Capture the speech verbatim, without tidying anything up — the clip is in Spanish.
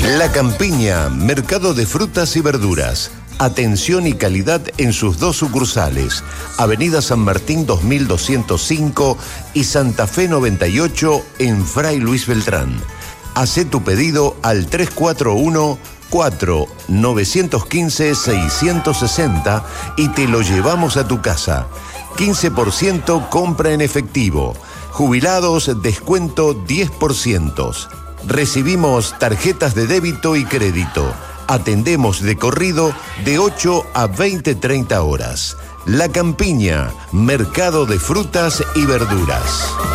La Campiña, mercado de frutas y verduras. Atención y calidad en sus dos sucursales, Avenida San Martín dos mil doscientos cinco y Santa Fe noventa y ocho en Fray Luis Beltrán. Hacé tu pedido al tres cuatro uno, cuatro nueve uno cinco, seis seis cero y te lo llevamos a tu casa. quince por ciento compra en efectivo. Jubilados, descuento diez por ciento. Recibimos tarjetas de débito y crédito. Atendemos de corrido de ocho a veinte treinta horas. La Campiña, mercado de frutas y verduras.